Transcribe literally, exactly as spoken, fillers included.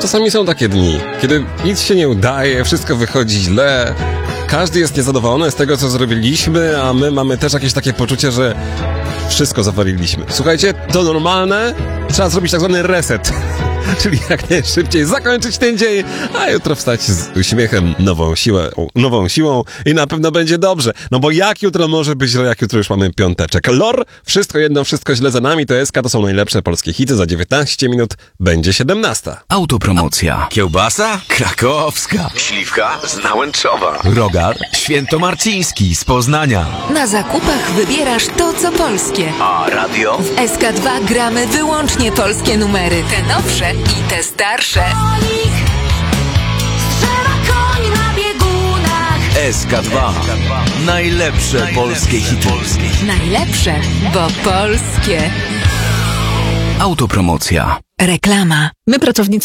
czasami są takie dni, kiedy nic się nie udaje, wszystko wychodzi źle, każdy jest niezadowolony z tego, co zrobiliśmy, a my mamy też jakieś takie poczucie, że wszystko zawaliliśmy. Słuchajcie, to normalne, trzeba zrobić tak zwany reset. Czyli jak najszybciej zakończyć ten dzień, a jutro wstać z uśmiechem, nową siłę, nową siłą i na pewno będzie dobrze. No bo jak jutro może być źle, jak jutro już mamy piąteczek. Lor, wszystko jedno, wszystko źle za nami, to S K, to są najlepsze polskie hity. Za dziewiętnaście minut będzie siedemnasta. Autopromocja. Kiełbasa? Krakowska. Śliwka z Nałęczowa. Rogal świętomarciński z Poznania. Na zakupach wybierasz to, co polskie. A radio? W S K dwa gramy wyłącznie polskie numery. Te nowsze i te starsze. S K dwa. Najlepsze polskie hity. Najlepsze, bo polskie. Autopromocja. Reklama. My, pracownicy